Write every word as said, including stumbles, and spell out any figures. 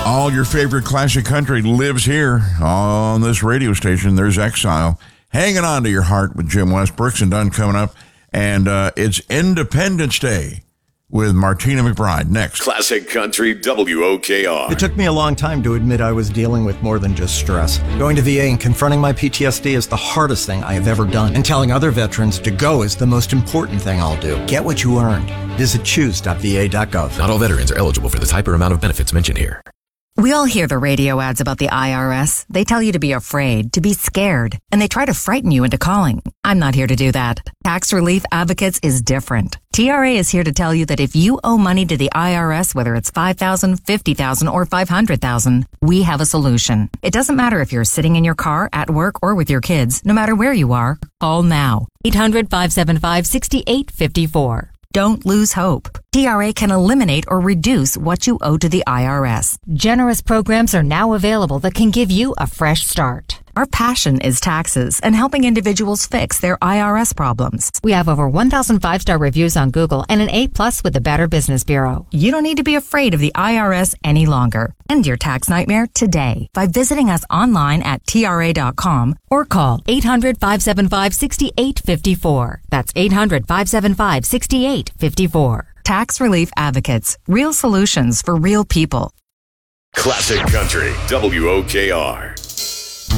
All your favorite classic country lives here on this radio station. There's Exile. Hanging on to your heart with Jim West. Brooks and Dunn coming up. And uh, it's Independence Day with Martina McBride next. Classic Country W O K R. It took me a long time to admit I was dealing with more than just stress. Going to V A and confronting my P T S D is the hardest thing I have ever done. And telling other veterans to go is the most important thing I'll do. Get what you earned. Visit choose dot v a dot gov. Not all veterans are eligible for the type or amount of benefits mentioned here. We all hear the radio ads about the I R S. They tell you to be afraid, to be scared, and they try to frighten you into calling. I'm not here to do that. Tax Relief Advocates is different. T R A is here to tell you that if you owe money to the I R S, whether it's five thousand dollars, fifty thousand dollars, or five hundred thousand dollars, we have a solution. It doesn't matter if you're sitting in your car, at work, or with your kids. No matter where you are, call now. eight hundred, five seven five, six eight five four. Don't lose hope. T R A can eliminate or reduce what you owe to the I R S. Generous programs are now available that can give you a fresh start. Our passion is taxes and helping individuals fix their I R S problems. We have over one thousand five-star reviews on Google and an A plus with the Better Business Bureau. You don't need to be afraid of the I R S any longer. End your tax nightmare today by visiting us online at T R A dot com or call eight hundred, five seven five, six eight five four. That's eight hundred, five seven five, six eight five four. Tax Relief Advocates. Real solutions for real people. Classic Country W O K R.